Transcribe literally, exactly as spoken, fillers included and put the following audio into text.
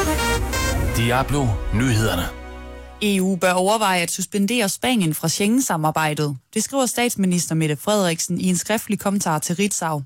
Diablo Nyhederne. E U bør overveje at suspendere Spanien fra Schengen-samarbejdet. Det skriver statsminister Mette Frederiksen i en skriftlig kommentar til Ritzau.